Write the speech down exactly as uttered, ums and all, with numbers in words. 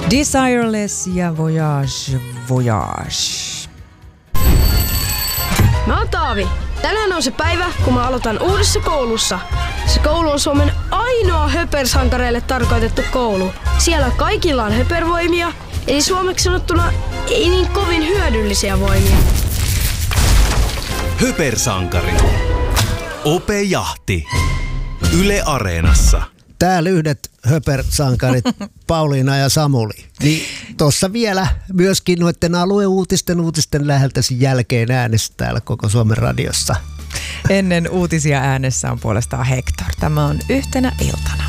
Desireless ja Voyage, Voyage. Mä oon Taavi. Tänään on se päivä, kun mä aloitan uudessa koulussa. Se koulu on Suomen ainoa höpersankareille tarkoitettu koulu. Siellä kaikilla on höpervoimia, eli suomeksi sanottuna ei niin kovin hyödyllisiä voimia. Höpersankari. Ope Jahti. Yle Areenassa. Täällä yhdet höpersankarit Pauliina ja Samuli. Niin tuossa vielä myöskin noiden alueuutisten uutisten läheltäsi jälkeen äänessä täällä koko Suomen radiossa. Ennen uutisia äänessä on puolestaan Hector. Tämä on Yhtenä iltana.